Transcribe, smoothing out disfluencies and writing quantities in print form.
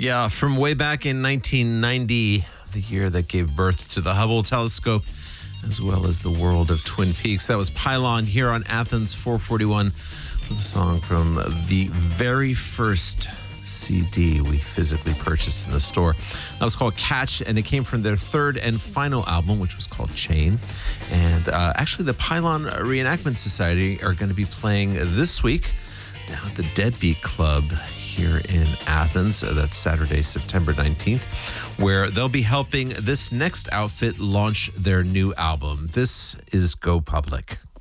Yeah, from way back in 1990, the year that gave birth to the Hubble telescope, as well as the world of Twin Peaks. That was Pylon here on Athens 441 with a song from the very first CD we physically purchased in the store. That was called Catch, and it came from their third and final album, which was called Chain. And actually, the Pylon Reenactment Society are going to be playing this week down at the Deadbeat Club here in Athens. That's Saturday, September 19th, where they'll be helping this next outfit launch their new album. This is Go Public.